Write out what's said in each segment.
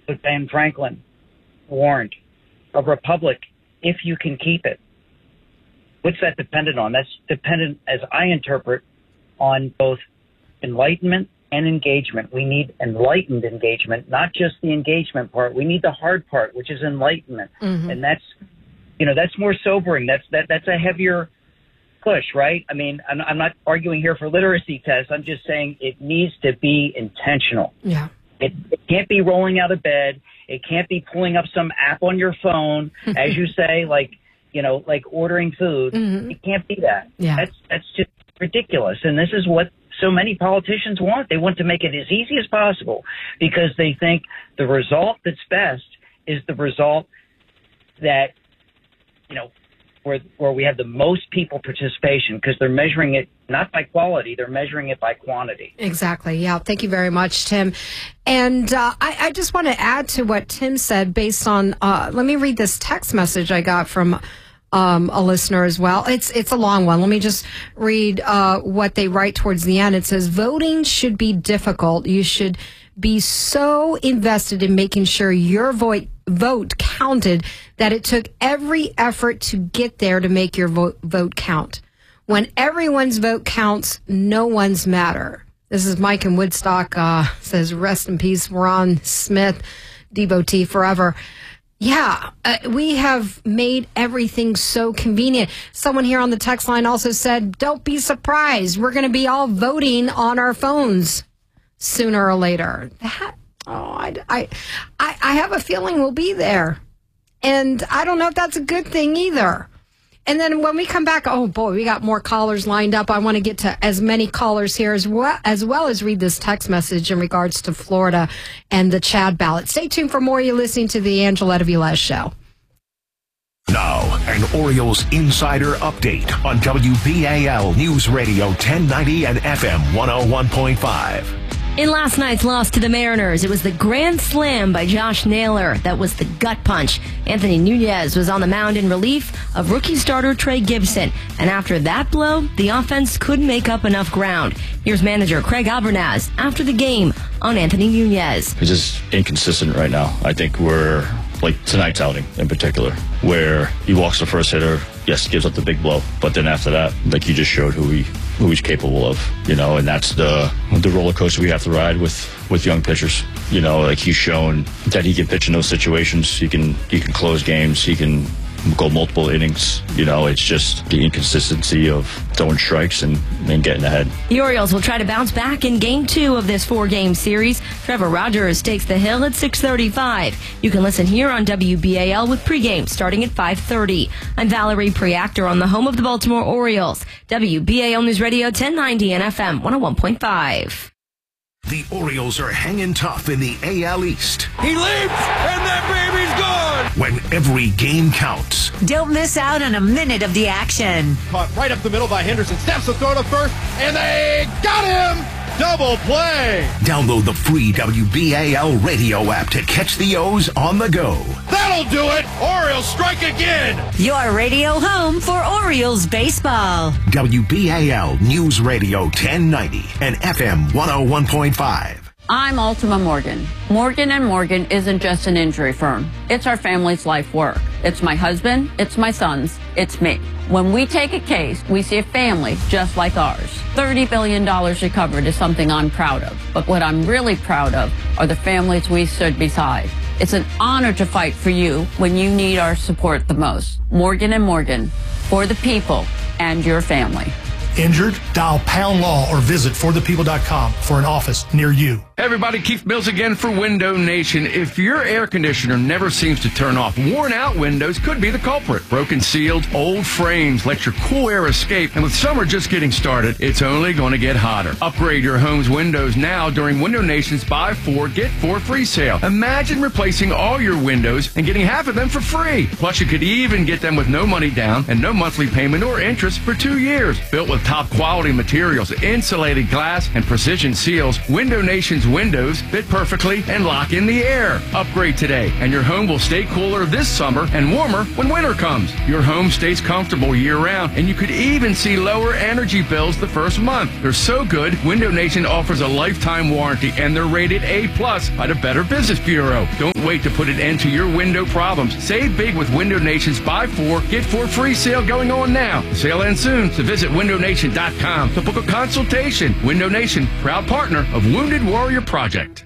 Ben Franklin warned, a republic, if you can keep it. What's that dependent on? That's dependent, as I interpret, on both enlightenment and engagement. We need enlightened engagement, not just the engagement part. We need the hard part, which is enlightenment. Mm-hmm. And that's more sobering. That's a heavier push, right? I mean, I'm not arguing here for literacy tests. I'm just saying it needs to be intentional. Yeah. It can't be rolling out of bed. It can't be pulling up some app on your phone, as you say, like ordering food. Mm-hmm. It can't be that. Yeah. That's just ridiculous. And this is what so many politicians want. They want to make it as easy as possible because they think the result that's best is the result that, where we have the most people participation, because they're measuring it not by quality, they're measuring it by quantity. Exactly. Yeah. Thank you very much, Tim. And I just want to add to what Tim said based on, let me read this text message I got from a listener as well. It's a long one. Let me just read what they write towards the end. It says, voting should be difficult. You should be so invested in making sure your vote counted that it took every effort to get there to make your vote count. When everyone's vote counts, no one's matter. This is Mike in Woodstock, says, rest in peace, Ron Smith, devotee forever. Yeah, we have made everything so convenient. Someone here on the text line also said, don't be surprised. We're going to be all voting on our phones sooner or later. I have a feeling we'll be there. And I don't know if that's a good thing either. And then when we come back, oh boy, we got more callers lined up. I want to get to as many callers here as well as read this text message in regards to Florida and the Chad ballot. Stay tuned for more. You're listening to the Angeletta Velez Show. Now, an Orioles insider update on WBAL News Radio 1090 and FM 101.5. In last night's loss to the Mariners, it was the grand slam by Josh Naylor that was the gut punch. Anthony Nunez was on the mound in relief of rookie starter Trey Gibson. And after that blow, the offense couldn't make up enough ground. Here's manager Craig Albernaz after the game on Anthony Nunez. He's just inconsistent right now. I think we're like tonight's outing in particular, where he walks the first hitter, yes, gives up the big blow, but then after that, like, he just showed who he's capable of, and that's the roller coaster we have to ride with young pitchers. Like, he's shown that he can pitch in those situations. He can close games. He can go multiple innings. It's just the inconsistency of throwing strikes and getting ahead. The Orioles will try to bounce back in Game 2 of this 4-game series. Trevor Rogers takes the hill at 6:35. You can listen here on WBAL with pregame starting at 5:30. I'm Valerie Preactor on the home of the Baltimore Orioles. WBAL News Radio 1090 and FM 101.5. The Orioles are hanging tough in the AL East. He leaps, and that baby's gone! When every game counts. Don't miss out on a minute of the action. Caught right up the middle by Henderson. Steps the throw to first, and they got him! Double play! Download the free WBAL radio app to catch the O's on the go. That'll do it! Orioles strike again! Your radio home for Orioles baseball. WBAL News Radio 1090 and FM 101.5. I'm Ultima Morgan. Morgan & Morgan isn't just an injury firm. It's our family's life work. It's my husband, it's my sons, it's me. When we take a case, we see a family just like ours. $30 billion recovered is something I'm proud of. But what I'm really proud of are the families we stood beside. It's an honor to fight for you when you need our support the most. Morgan & Morgan, for the people and your family. Injured? Dial Pound Law or visit forthepeople.com for an office near you. Hey everybody, Keith Mills again for Window Nation. If your air conditioner never seems to turn off, worn out windows could be the culprit. Broken seals, old frames let your cool air escape, and with summer just getting started, it's only going to get hotter. Upgrade your home's windows now during Window Nation's Buy 4, Get 4 free sale. Imagine replacing all your windows and getting half of them for free. Plus, you could even get them with no money down and no monthly payment or interest for 2 years. Built with with top quality materials, insulated glass, and precision seals, Window Nation's windows fit perfectly and lock in the air. Upgrade today, and your home will stay cooler this summer and warmer when winter comes. Your home stays comfortable year-round, and you could even see lower energy bills the first month. They're so good, Window Nation offers a lifetime warranty, and they're rated A+ by the Better Business Bureau. Don't wait to put an end to your window problems. Save big with Window Nation's Buy 4, Get 4 free sale going on now. The sale ends soon, so visit windownation.com to book a consultation. Window Nation, proud partner of Wounded Warrior Project.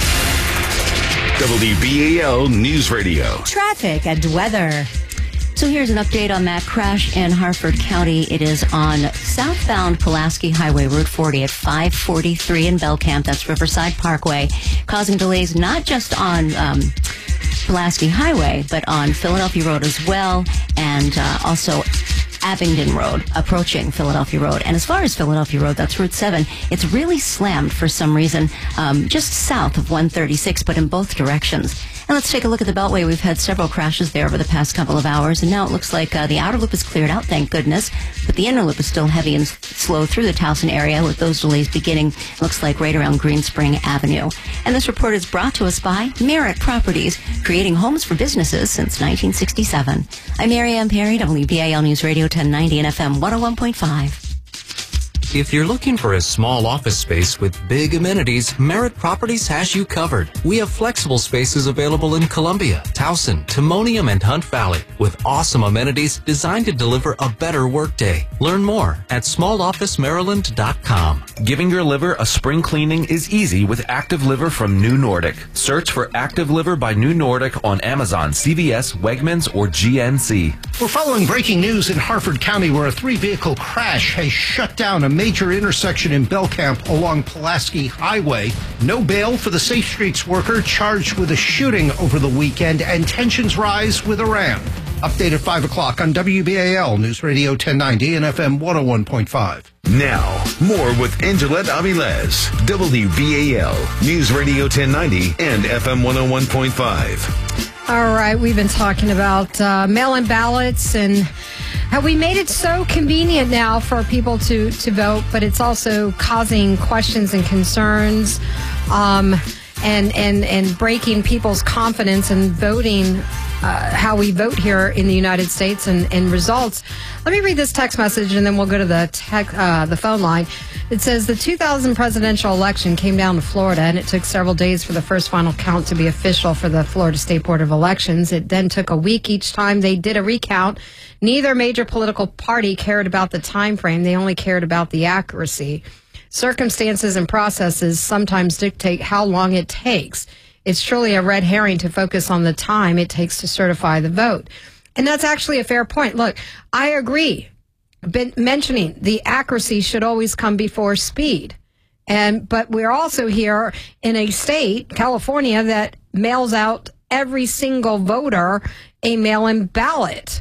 WBAL News Radio. Traffic and weather. So here's an update on that crash in Harford County. It is on southbound Pulaski Highway, Route 40 at 543 in Belcamp. That's Riverside Parkway, causing delays not just on Pulaski Highway, but on Philadelphia Road as well, and also Abingdon Road, approaching Philadelphia Road. And as far as Philadelphia Road, that's Route 7, it's really slammed for some reason, just south of 136, but in both directions. And let's take a look at the Beltway. We've had several crashes there over the past couple of hours, and now it looks like the outer loop is cleared out, thank goodness, but the inner loop is still heavy and slow through the Towson area, with those delays beginning, looks like, right around Green Spring Avenue. And this report is brought to us by Merritt Properties, creating homes for businesses since 1967. I'm Mary Ann Perry, WBAL News Radio 1090 and FM 101.5. If you're looking for a small office space with big amenities, Merritt Properties has you covered. We have flexible spaces available in Columbia, Towson, Timonium, and Hunt Valley, with awesome amenities designed to deliver a better workday. Learn more at smallofficemaryland.com. Giving your liver a spring cleaning is easy with Active Liver from New Nordic. Search for Active Liver by New Nordic on Amazon, CVS, Wegmans, or GNC. We're following breaking news in Harford County, where a 3-vehicle crash has shut down a major intersection in Belcamp along Pulaski Highway. No bail for the Safe Streets worker charged with a shooting over the weekend, and tensions rise with Iran. Update at 5 o'clock on WBAL News Radio 1090 and FM 101.5. Now, more with Angelette Avilés, WBAL News Radio 1090 and FM 101.5. All right, we've been talking about mail-in ballots and how we made it so convenient now for people to vote, but it's also causing questions and concerns and breaking people's confidence in voting, how we vote here in the United States and results. Let me read this text message and then we'll go to the phone line. It says the 2000 presidential election came down to Florida, and it took several days for the first final count to be official for the Florida State Board of Elections. It then took a week each time they did a recount. Neither major political party cared about the time frame. They only cared about the accuracy. Circumstances and processes sometimes dictate how long it takes. It's truly a red herring to focus on the time it takes to certify the vote. And that's actually a fair point. Look, I agree. Been mentioning the accuracy should always come before speed. But we're also here in a state, California, that mails out every single voter a mail-in ballot.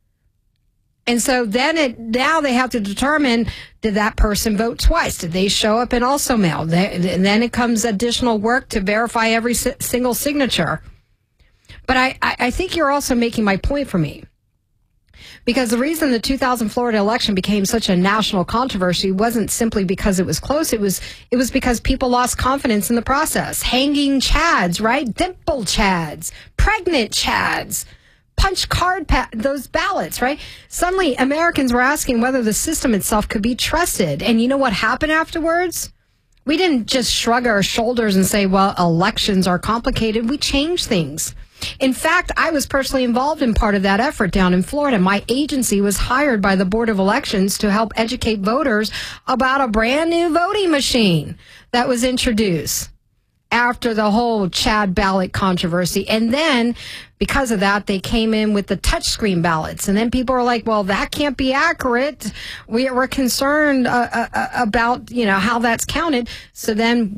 And so now they have to determine, did that person vote twice? Did they show up and also mail? And then it comes additional work to verify every single signature. But I think you're also making my point for me. Because the reason the 2000 Florida election became such a national controversy wasn't simply because it was close. It was because people lost confidence in the process. Hanging chads, right? Dimple chads, pregnant chads, punch card those ballots, right? Suddenly, Americans were asking whether the system itself could be trusted. And you know what happened afterwards? We didn't just shrug our shoulders and say, well, elections are complicated. We changed things. In fact, I was personally involved in part of that effort down in Florida. My agency was hired by the Board of Elections to help educate voters about a brand new voting machine that was introduced after the whole Chad ballot controversy. And then because of that, they came in with the touchscreen ballots. And then people are like, well, that can't be accurate. We're concerned about, how that's counted. So then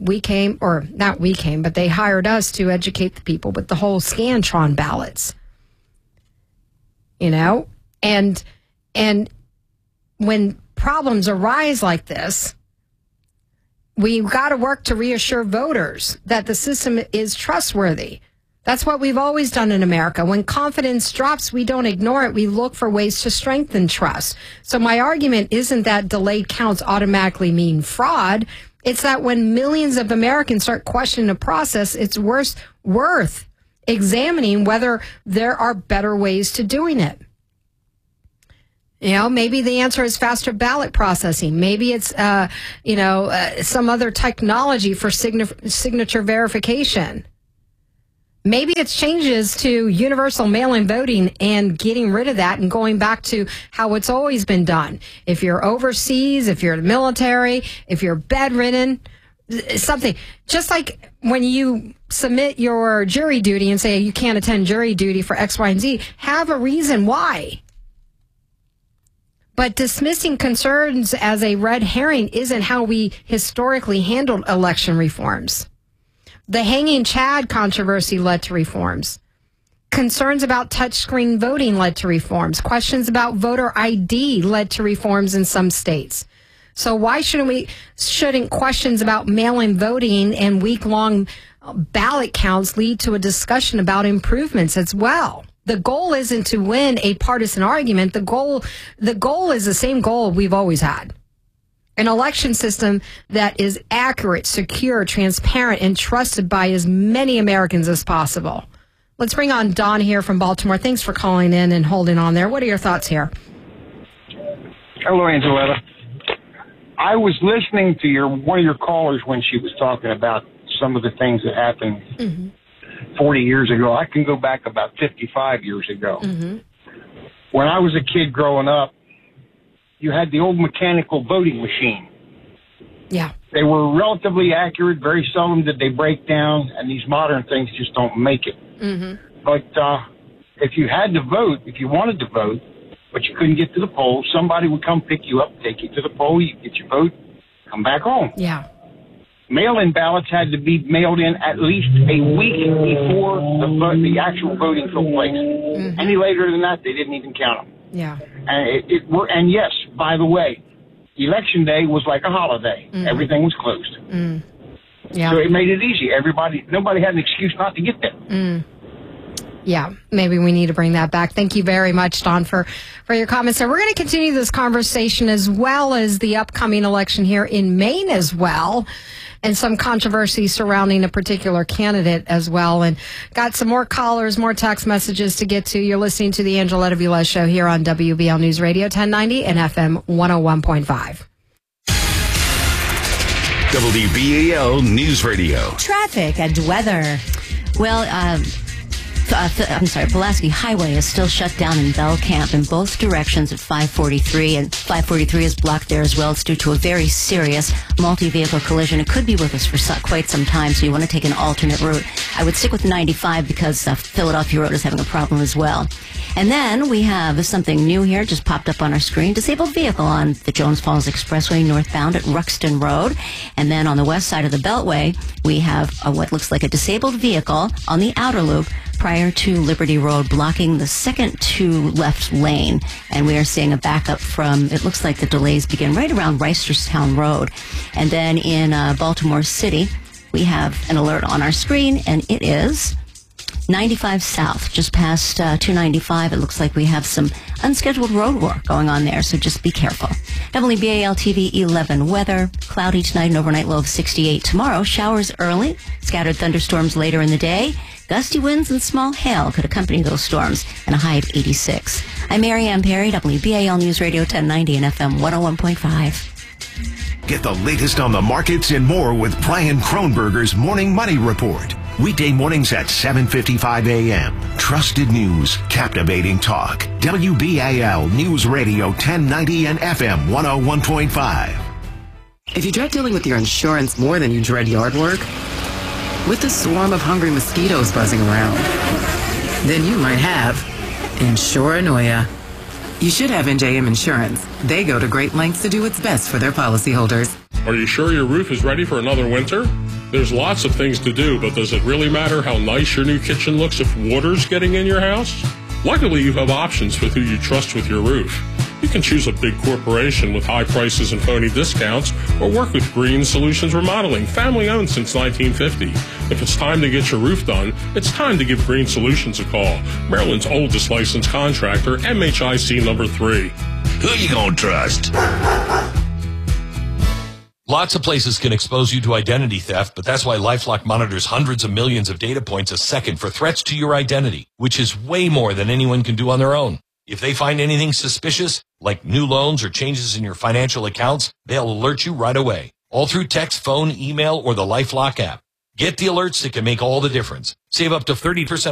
but they hired us to educate the people with the whole Scantron ballots. And when problems arise like this, we've got to work to reassure voters that the system is trustworthy. That's what we've always done in America. When confidence drops, we don't ignore it. We look for ways to strengthen trust. So my argument isn't that delayed counts automatically mean fraud. It's that when millions of Americans start questioning the process, it's worth examining whether there are better ways to doing it. Maybe the answer is faster ballot processing. Maybe it's, some other technology for signature verification. Maybe it's changes to universal mail-in voting and getting rid of that and going back to how it's always been done. If you're overseas, if you're in the military, if you're bedridden, something. Just like when you submit your jury duty and say you can't attend jury duty for X, Y, and Z, have a reason why. But dismissing concerns as a red herring isn't how we historically handled election reforms. The hanging Chad controversy led to reforms. Concerns about touchscreen voting led to reforms. Questions about voter ID led to reforms in some states. So why shouldn't questions about mail-in voting and week-long ballot counts lead to a discussion about improvements as well? The goal isn't to win a partisan argument. The goal is the same goal we've always had. An election system that is accurate, secure, transparent, and trusted by as many Americans as possible. Let's bring on Don here from Baltimore. Thanks for calling in and holding on there. What are your thoughts here? Hello, Angeletta. I was listening to one of your callers when she was talking about some of the things that happened 40 years ago. I can go back about 55 years ago. When I was a kid growing up, you had the old mechanical voting machine. Yeah. They were relatively accurate. Very seldom did they break down, and these modern things just don't make it. But if you had to vote, if you wanted to vote, but you couldn't get to the polls, somebody would come pick you up, take you to the poll, you get your vote, come back home. Yeah. Mail-in ballots had to be mailed in at least a week before the actual voting took place. Any later than that, they didn't even count them. Yeah. And yes, by the way, Election Day was like a holiday. Everything was closed. Yeah. So it made it easy. Nobody had an excuse not to get there. Yeah, maybe we need to bring that back. Thank you very much, Don, for your comments. So we're going to continue this conversation as well as the upcoming election here in Maine as well, and some controversy surrounding a particular candidate as well. And got some more callers, more text messages to get to. You're listening to the Angeletta Velez Show here on WBL News Radio 1090 and FM 101.5. WBAL News Radio. Traffic and weather. Well, Pulaski Highway is still shut down in Bell Camp in both directions at 543, and 543 is blocked there as well. It's due to a very serious multi-vehicle collision. It could be with us for quite some time, so you want to take an alternate route. I would stick with 95 because Philadelphia Road is having a problem as well. And then we have something new here, just popped up on our screen. Disabled vehicle on the Jones Falls Expressway northbound at Ruxton Road. And then on the west side of the Beltway, we have what looks like a disabled vehicle on the outer loop prior to Liberty Road, blocking the second to left lane. And we are seeing a backup from, it looks like the delays begin right around Reisterstown Road. And then in Baltimore City, we have an alert on our screen, and it is 95 South, just past 295. It looks like we have some unscheduled road work going on there, so just be careful. WBAL TV 11 weather. Cloudy tonight, an overnight low of 68. Tomorrow, showers early, scattered thunderstorms later in the day. Gusty winds and small hail could accompany those storms, and a high of 86. I'm Mary Ann Perry, WBAL News Radio 1090 and FM 101.5. Get the latest on the markets and more with Brian Kronberger's Morning Money Report. Weekday mornings at 7:55 a.m. Trusted news, captivating talk. WBAL News Radio 1090 and FM 101.5. If you dread dealing with your insurance more than you dread yard work, with a swarm of hungry mosquitoes buzzing around, then you might have Insuranoia. You should have NJM Insurance. They go to great lengths to do what's best for their policyholders. Are you sure your roof is ready for another winter? There's lots of things to do, but does it really matter how nice your new kitchen looks if water's getting in your house? Luckily, you have options with who you trust with your roof. You can choose a big corporation with high prices and phony discounts, or work with Green Solutions Remodeling, family owned since 1950. If it's time to get your roof done, it's time to give Green Solutions a call. Maryland's oldest licensed contractor, MHIC number 3. Who you gonna trust? Lots of places can expose you to identity theft, but that's why LifeLock monitors hundreds of millions of data points a second for threats to your identity, which is way more than anyone can do on their own. If they find anything suspicious, like new loans or changes in your financial accounts, they'll alert you right away, all through text, phone, email, or the LifeLock app. Get the alerts that can make all the difference. Save up to 30%